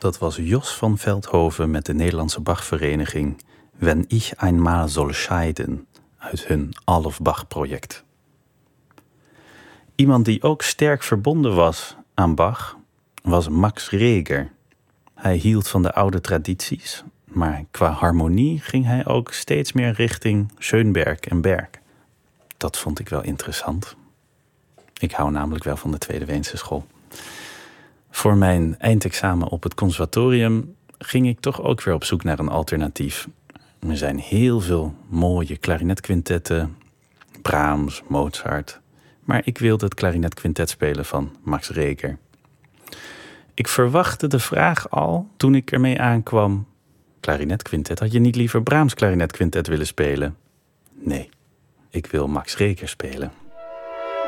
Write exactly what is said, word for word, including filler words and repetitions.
dat was Jos van Veldhoven met de Nederlandse Bachvereniging Wenn ich einmal soll scheiden uit hun Adolf Bach-project. Iemand die ook sterk verbonden was aan Bach was Max Reger. Hij hield van de oude tradities, maar qua harmonie ging hij ook steeds meer richting Schönberg en Berg. Dat vond ik wel interessant. Ik hou namelijk wel van de Tweede Weense school. Voor mijn eindexamen op het conservatorium ging ik toch ook weer op zoek naar een alternatief. Er zijn heel veel mooie klarinetkvintetten, Brahms, Mozart. Maar ik wilde het klarinetkvintet spelen van Max Reger. Ik verwachtte de vraag al toen ik ermee aankwam. Klarinetkvintet, had je niet liever Brahms klarinetkvintet willen spelen? Nee, ik wil Max Reger spelen.